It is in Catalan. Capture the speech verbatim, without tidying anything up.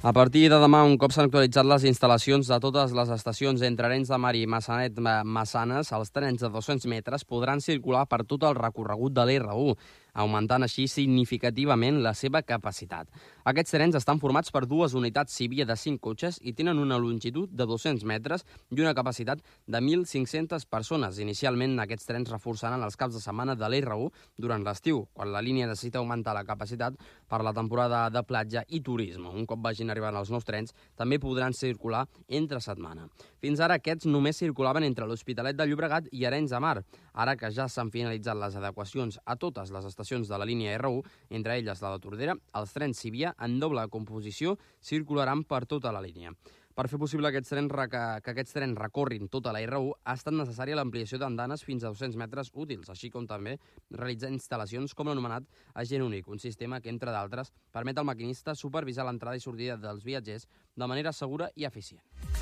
A partir de demà, un cop s'han actualitzat les instal·lacions de totes les estacions entre Arenys de Mar i Massanet-Massanes, els trens de dos-cents metres podran circular per tot el recorregut de l'R u, augmentant així significativament la seva capacitat. Aquests trens estan formats per dues unitats Civia de cinc cotxes i tenen una longitud de dos-cents metres i una capacitat de mil cinc-centes persones. Inicialment, aquests trens reforçaran els caps de setmana de l'R u durant l'estiu, quan la línia necessita augmentar la capacitat per la temporada de platja i turisme. Un cop vagin arribant els nous trens, també podran circular entre setmana. Fins ara, aquests només circulaven entre l'Hospitalet de Llobregat i Arenys de Mar. Ara que ja s'han finalitzat les adequacions a totes les estacions de la línia R u, entre elles la de Tordera, els trens Civia, en doble composició, circularan per tota la línia. Per fer possible aquests trens que aquests trens recorrin tota la R u, ha estat necessària l'ampliació d'andanes fins a dos-cents metres útils, així com també realitzar instal·lacions com l'anomenat agent únic, un sistema que, entre d'altres, permet al maquinista supervisar l'entrada i sortida dels viatgers de manera segura i eficient.